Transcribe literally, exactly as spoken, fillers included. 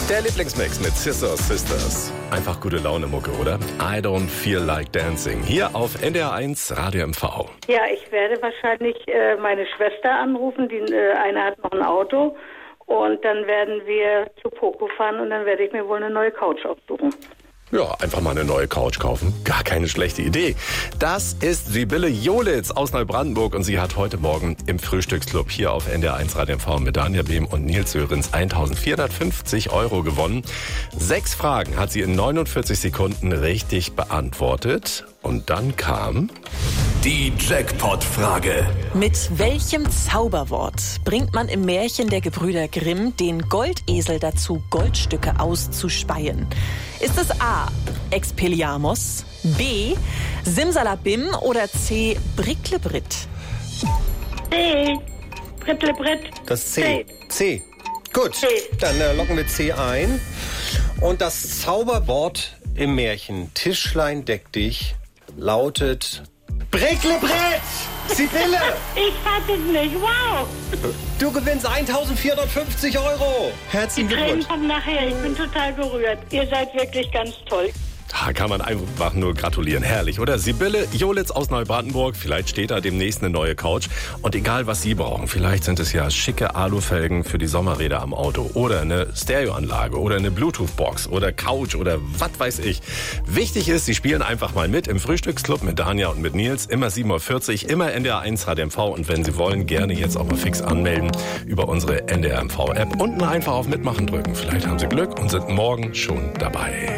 Der Lieblingsmix mit Scissors Sisters. Einfach gute Laune Mucke, oder? I don't feel like dancing. Hier auf N D R eins Radio M V. Ja, ich werde wahrscheinlich äh, meine Schwester anrufen. Die äh, eine hat noch ein Auto. Und dann werden wir zu Poco fahren und dann werde ich mir wohl eine neue Couch aussuchen. Ja, einfach mal eine neue Couch kaufen. Gar keine schlechte Idee. Das ist Sibylle Jolitz aus Neubrandenburg und sie hat heute Morgen im Frühstücksclub hier auf N D R eins Radio M V mit Daniel Behm und Nils Sörenz eintausendvierhundertfünfzig Euro gewonnen. Sechs Fragen hat sie in neunundvierzig Sekunden richtig beantwortet. Und dann kam... Die Jackpot-Frage. Mit welchem Zauberwort bringt man im Märchen der Gebrüder Grimm den Goldesel dazu, Goldstücke auszuspeien? Ist es A. Expelliarmus, B. Simsalabim oder C. Bricklebrit? C. Brittlebrit. Das C. C. Gut, C. dann äh, locken wir C ein. Und das Zauberwort im Märchen Tischlein deck dich lautet... Bricklebrit! Sibylle! Ich fasse es nicht. Wow! Du gewinnst eintausendvierhundertfünfzig Euro. Herzlichen Die Tränen Glückwunsch. kommen nachher. Ich bin total berührt. Ihr seid wirklich ganz toll. Da kann man einfach nur gratulieren. Herrlich, oder? Sibylle Jolitz aus Neubrandenburg. Vielleicht steht da demnächst eine neue Couch. Und egal, was Sie brauchen, vielleicht sind es ja schicke Alufelgen für die Sommerräder am Auto oder eine Stereoanlage oder eine Bluetooth-Box oder Couch oder was weiß ich. Wichtig ist, Sie spielen einfach mal mit im Frühstücksclub mit Dania und mit Nils. Immer sieben Uhr vierzig, immer N D R eins Radio M V. Und wenn Sie wollen, gerne jetzt auch mal fix anmelden über unsere N D R M V-App. Unten einfach auf Mitmachen drücken. Vielleicht haben Sie Glück und sind morgen schon dabei.